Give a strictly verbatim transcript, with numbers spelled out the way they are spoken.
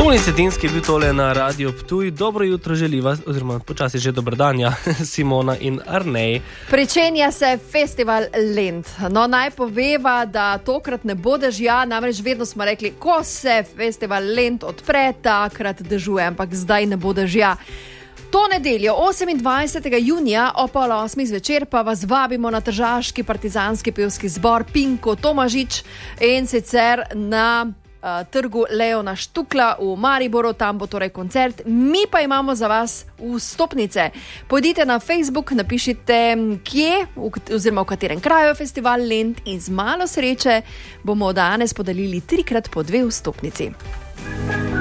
Toni Cetinski je bil tole na Radio Ptuj. Dobro jutro želiva, oziroma počasi že dober dan, ja, Simona in Arnej. Pričenja se festival Lent. No, naj poveva, da tokrat ne bo dežja, namreč vedno smo rekli, ko se festival Lent odpre, takrat dežuje, ampak zdaj ne bo dežja. To nedeljo, osemindvajsetega junija ob pol osmih zvečer pa vas vabimo na tržaški partizanski pevski zbor Pinko Tomažič in sicer na uh, trgu Leona Štukla v Mariboru, tam bo torej koncert. Mi pa imamo za vas vstopnice. Pojdite na Facebook, napišite kje, v, oziroma v katerem kraju je festival Lent in z malo sreče bomo danes podelili trikrat po dve vstopnici.